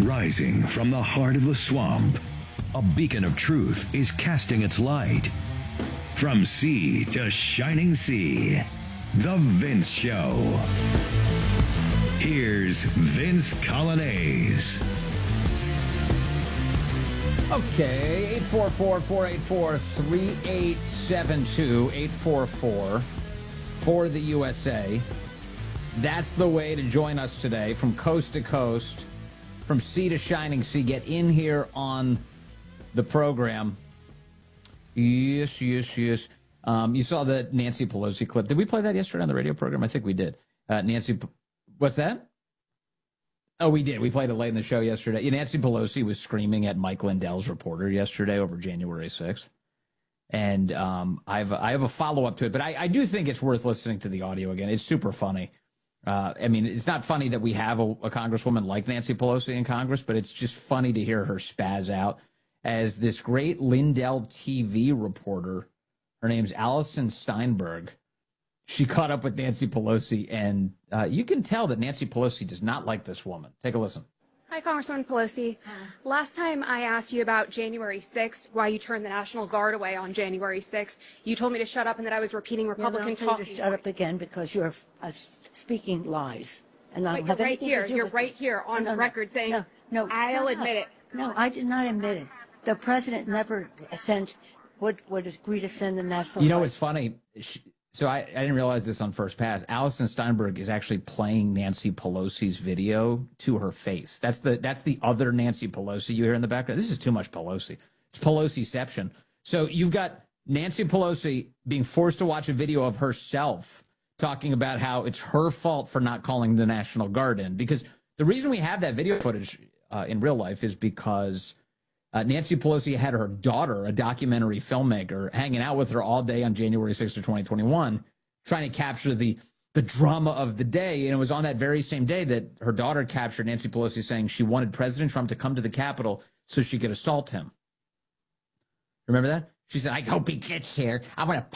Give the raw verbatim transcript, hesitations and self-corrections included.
Rising from the heart of the swamp, a beacon of truth is casting its light. From sea to shining sea, The Vince Show. Here's Vince Coglianese. Okay, eight four four, four eight four, three eight seven two, eight four four for the U S A. That's the way to join us today from coast to coast, from sea to shining sea. Get in here on the program. Yes, yes, yes. Um, you saw the Nancy Pelosi clip. Did we play that yesterday on the radio program? I think we did. Uh, Nancy, what's that? Oh, we did. We played it late in the show yesterday. Yeah, Nancy Pelosi was screaming at Mike Lindell's reporter yesterday over January sixth. And um, I have a, I have a follow-up to it, but I, I do think it's worth listening to the audio again. It's super funny. Uh, I mean, it's not funny that we have a, a congresswoman like Nancy Pelosi in Congress, but it's just funny to hear her spaz out as this great Lindell T V reporter. Her name's Allison Steinberg. She caught up with Nancy Pelosi, and uh, you can tell that Nancy Pelosi does not like this woman. Take a listen. Hi, Congresswoman Pelosi. Last time I asked you about January sixth, why you turned the National Guard away on January sixth, you told me to shut up and that I was repeating Republican You're talk. to shut up again because you're uh, speaking lies. And I don't have you're right anything here. to do You're with right it. here on No, no, record saying, no, no, I'll shut admit up. it. No, I did not admit it. The president never sent, would, would agree to send the National You know Guard. what's funny? She, so I, I didn't realize this on first pass. Allison Steinberg is actually playing Nancy Pelosi's video to her face. That's the that's the other Nancy Pelosi you hear in the background. This is too much Pelosi. It's Pelosiception. So you've got Nancy Pelosi being forced to watch a video of herself talking about how it's her fault for not calling the National Guard in. Because the reason we have that video footage uh, in real life is because Uh, Nancy Pelosi had her daughter, a documentary filmmaker, hanging out with her all day on January sixth of twenty twenty-one, trying to capture the the drama of the day. And it was on that very same day that her daughter captured Nancy Pelosi saying she wanted President Trump to come to the Capitol so she could assault him. Remember that? She said, I hope he gets here. I want to